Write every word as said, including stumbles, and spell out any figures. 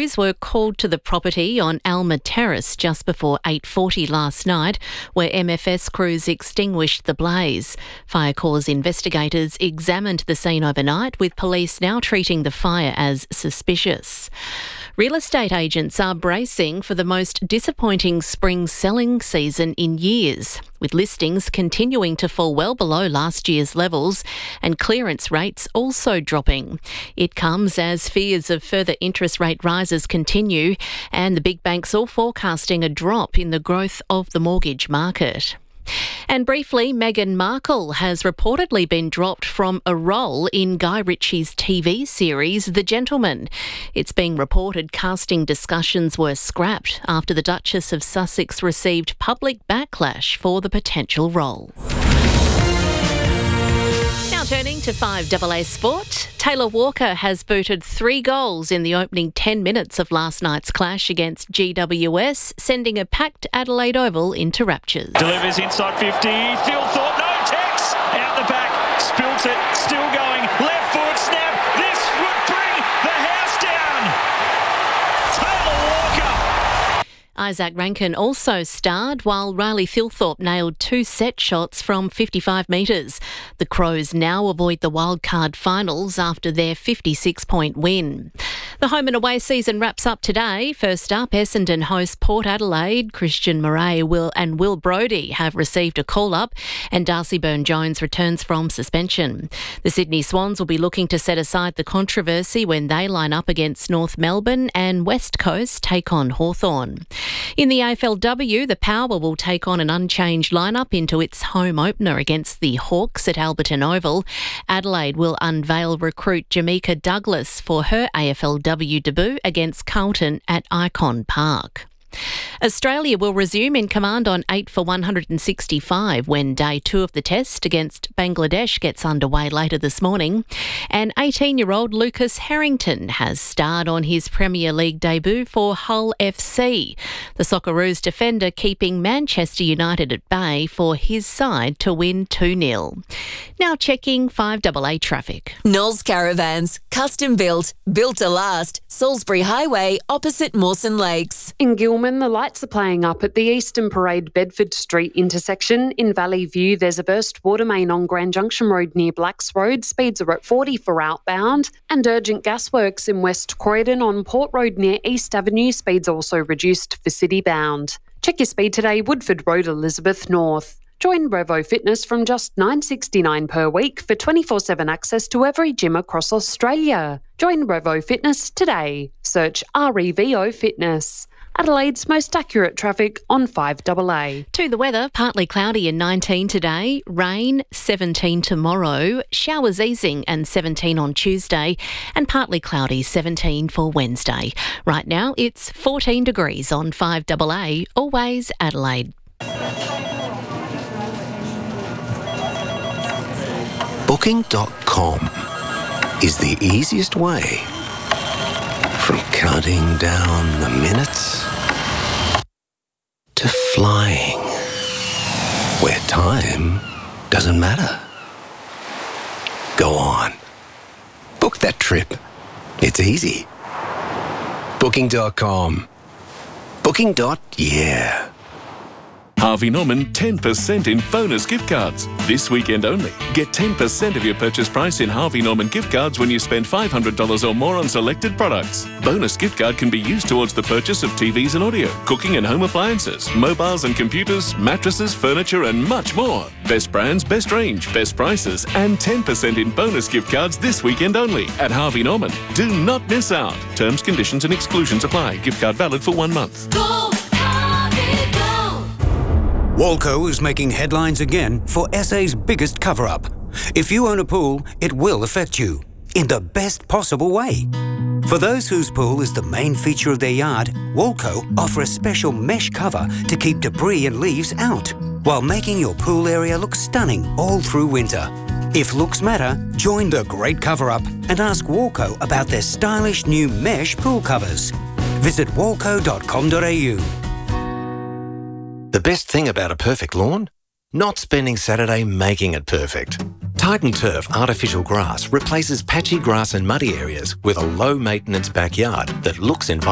crews were called to the property on Alma Terrace just before eight forty last night, where M F S crews extinguished the blaze. Fire Corps investigators examined the scene overnight, with police now treating the fire as suspicious. Real estate agents are bracing for the most disappointing spring selling season in years, with listings continuing to fall well below last year's levels and clearance rates also dropping. It comes as fears of further interest rate rises continue, and the big banks all forecasting a drop in the growth of the mortgage market. And briefly, Meghan Markle has reportedly been dropped from a role in Guy Ritchie's T V series The Gentleman. It's being reported casting discussions were scrapped after the Duchess of Sussex received public backlash for the potential role. Now turning to five A A Sport, Taylor Walker has booted three goals in the opening ten minutes of last night's clash against G W S, sending a packed Adelaide Oval into raptures. Delivers inside fifty, Thilthorpe, no text, out the back, spilt it, still going, left foot snap, this would bring the house down. Taylor Walker. Isaac Rankin also starred, while Riley Thilthorpe nailed two set shots from fifty-five metres. The Crows now avoid the wildcard finals after their fifty-six point win. The home and away season wraps up today. First up, Essendon host Port Adelaide. Christian Murray Will and Will Brodie have received a call-up, and Darcy Byrne-Jones returns from suspension. The Sydney Swans will be looking to set aside the controversy when they line up against North Melbourne, and West Coast take on Hawthorn. In the A F L W, the Power will take on an unchanged lineup into its home opener against the Hawks at Alberton Oval. Adelaide will unveil recruit Jamaica Douglas for her A F L W debut against Carlton at Icon Park. Australia will resume in command on eight for one hundred sixty-five when day two of the test against Bangladesh gets underway later this morning. And eighteen-year-old Lucas Harrington has starred on his Premier League debut for Hull F C. The Socceroos defender keeping Manchester United at bay for his side to win two nil. Now checking five A A traffic. Knowles Caravans, custom built, built to last. Salisbury Highway, opposite Mawson Lakes. In Gilman, the lights are playing up at the Eastern Parade Bedford Street intersection. In Valley View, there's a burst water main on Grand Junction Road near Blacks Road. Speeds are at forty for outbound. And urgent gasworks in West Croydon on Port Road near East Avenue. Speeds also reduced for city bound. Check your speed today, Woodford Road, Elizabeth North. Join Revo Fitness from just nine dollars sixty-nine per week for twenty-four seven access to every gym across Australia. Join Revo Fitness today. Search R E V O Fitness. Adelaide's most accurate traffic on five A A. To the weather, partly cloudy and nineteen today, rain seventeen tomorrow, showers easing and seventeen on Tuesday, and partly cloudy seventeen for Wednesday. Right now it's fourteen degrees on five A A, always Adelaide. Booking dot com is the easiest way from counting down the minutes to flying, where time doesn't matter. Go on. Book that trip. It's easy. Booking dot com. Booking. Yeah. Harvey Norman ten percent in bonus gift cards. This weekend only. Get ten percent of your purchase price in Harvey Norman gift cards when you spend five hundred dollars or more on selected products. Bonus gift card can be used towards the purchase of T Vs and audio, cooking and home appliances, mobiles and computers, mattresses, furniture and much more. Best brands, best range, best prices and ten percent in bonus gift cards this weekend only at Harvey Norman. Do not miss out. Terms, conditions and exclusions apply. Gift card valid for one month. Go! Walco is making headlines again for S A's biggest cover-up. If you own a pool, it will affect you, in the best possible way. For those whose pool is the main feature of their yard, Walco offer a special mesh cover to keep debris and leaves out, while making your pool area look stunning all through winter. If looks matter, join the great cover-up and ask Walco about their stylish new mesh pool covers. Visit walco dot com dot a u. The best thing about a perfect lawn? Not spending Saturday making it perfect. Titan Turf artificial grass replaces patchy grass and muddy areas with a low-maintenance backyard that looks environmental.